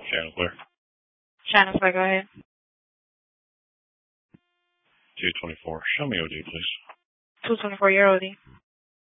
Channel clear. Channel clear, go ahead. 224. Show me OD, please. 224, your OD.